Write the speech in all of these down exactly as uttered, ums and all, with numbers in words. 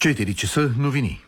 четири часа новини.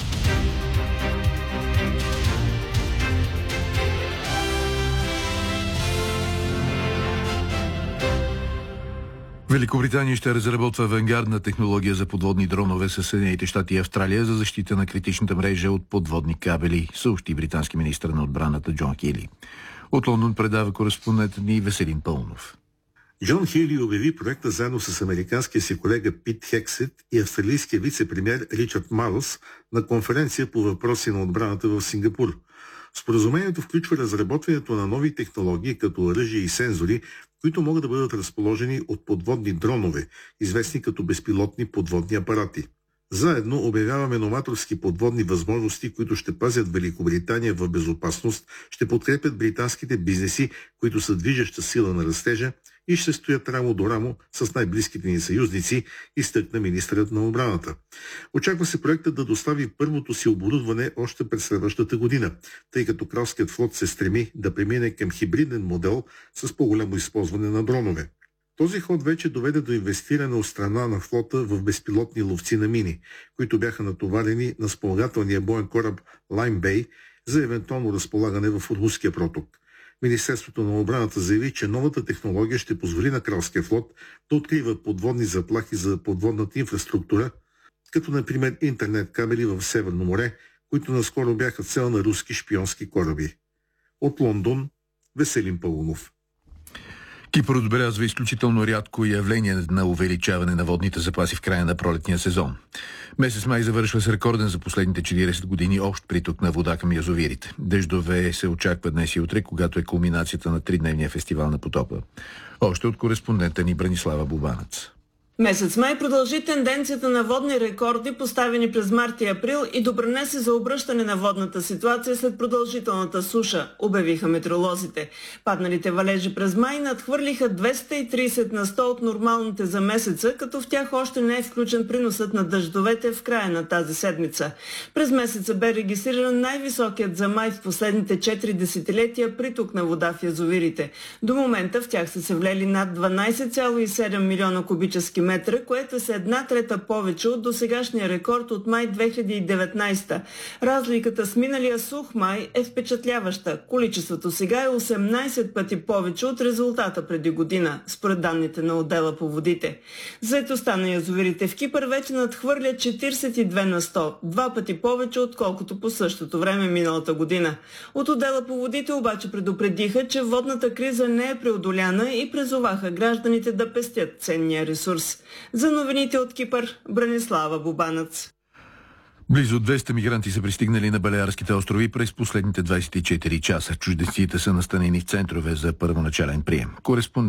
Великобритания ще разработва авангардна технология за подводни дронове със Съединените щати и Австралия за защита на критичната мрежа от подводни кабели, съобщи британски министър на отбраната Джон Хили. От Лондон предава кореспондентът ни Веселин Пълнов. Джон Хили обяви проекта заедно с американския си колега Пит Хексет и австралийския вице-премиер Ричард Марлс на конференция по въпроси на отбраната в Сингапур. Споразумението включва разработването на нови технологии като оръжия и сензори, които могат да бъдат разположени от подводни дронове, известни като безпилотни подводни апарати. Заедно обявяваме новаторски подводни възможности, които ще пазят Великобритания в безопасност, ще подкрепят британските бизнеси, които са движеща сила на растежа и ще стоят рамо до рамо с най-близките ни съюзници, изтъкна министърът на отбраната. Очаква се проектът да достави първото си оборудване още през следващата година, тъй като Кралският флот се стреми да премине към хибриден модел с по-голямо използване на дронове. Този ход вече доведе до инвестиране от страна на флота в безпилотни ловци на мини, които бяха натоварени на спомагателния боен кораб Лайм Бей за евентуално разполагане в Ормузския проток. Министерството на отбраната заяви, че новата технология ще позволи на Кралския флот да открива подводни заплахи за подводната инфраструктура, като например интернет кабели в Северно море, които наскоро бяха цел на руски шпионски кораби. От Лондон, Веселин Пълнов. Кипър отбелязва изключително рядко явление на увеличаване на водните запаси в края на пролетния сезон. Месец май завършва с рекорден за последните четиридесет години общ приток на вода към язовирите. Дъждове се очаква днес и утре, когато е кулминацията на тридневния фестивал на потопа. Още от кореспондента ни Бранислава Бубанец. Месец май продължи тенденцията на водни рекорди, поставени през март и април, и допринесе за обръщане на водната ситуация след продължителната суша, обявиха метеоролозите. Падналите валежи през май надхвърлиха двеста и тридесет на сто от нормалните за месеца, като в тях още не е включен приносът на дъждовете в края на тази седмица. През месеца бе регистриран най-високият за май в последните четири десетилетия приток на вода в язовирите. До момента в тях са се влели над дванадесет цяло и седем милиона кубически метра, което е с една трета повече от досегашния рекорд от май две хиляди и деветнадесета. Разликата с миналия сух май е впечатляваща. Количеството сега е осемнадесет пъти повече от резултата преди година, според данните на отдела по водите. Заетостта на язовирите в Кипър вече надхвърля четиридесет и две на сто, два пъти повече отколкото по същото време миналата година. От отдела по водите обаче предупредиха, че водната криза не е преодоляна и призоваха гражданите да пестят ценния ресурс. За новините от Кипър, Бранислава Бубанец. Близо двеста мигранти са пристигнали на Балеарските острови през последните двадесет и четири часа. Чужденците са настанени в центрове за първоначален прием. Кореспондент